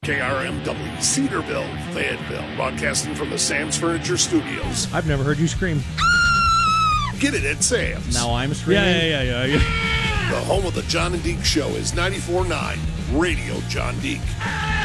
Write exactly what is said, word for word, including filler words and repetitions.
K R M W, Cedarville, Fayetteville, broadcasting from the Sam's Furniture Studios. I've never heard you scream. Get it at Sam's. Now I'm screaming? Yeah, yeah, yeah, yeah. yeah. The home of the John and Deke Show is ninety-four point nine Radio John Deke.